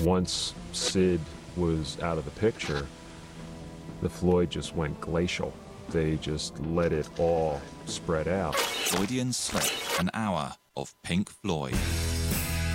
Once Sid was out of the picture, the Floyd just went glacial. They just let it all spread out. Floydian Slip, an hour of Pink Floyd.